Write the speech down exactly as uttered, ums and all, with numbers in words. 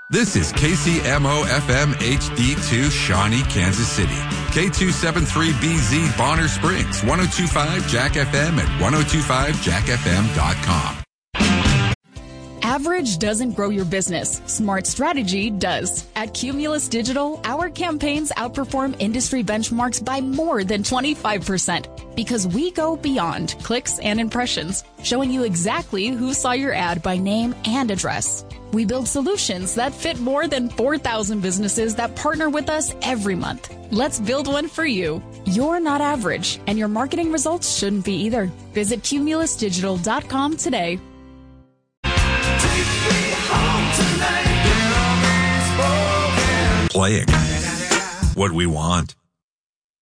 This is K C M O F M H D two, Shawnee, Kansas City. K two seventy-three B Z, Bonner Springs, ten twenty-five Jack F M at ten twenty-five jack f m dot com. Average doesn't grow your business. Smart strategy does. At Cumulus Digital, our campaigns outperform industry benchmarks by more than twenty-five percent because we go beyond clicks and impressions, showing you exactly who saw your ad by name and address. We build solutions that fit more than four thousand businesses that partner with us every month. Let's build one for you. You're not average, and your marketing results shouldn't be either. Visit cumulus digital dot com today. Playing what we want.